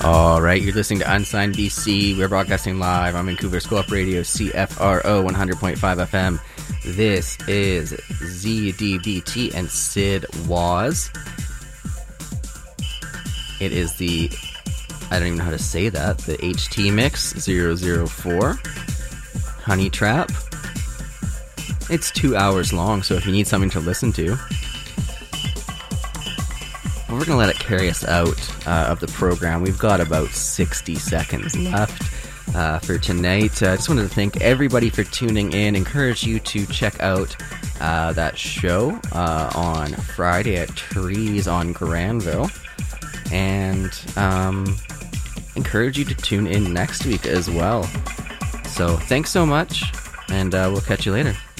All right, you're listening to Unsigned BC. We're broadcasting live on Vancouver's Co-op Radio, CFRO 100.5 FM. This is ZDBT and Sid Waz. It is the, I don't even know how to say that, the HT Mix 004 Honey Trap. It's 2 hours long, so if you need something to listen to, we're going to let it carry us out of the program. We've got about 60 seconds left for tonight. I just wanted to thank everybody for tuning in. Encourage you to check out that show on Friday at Trees on Granville. And encourage you to tune in next week as well. So thanks so much, and we'll catch you later.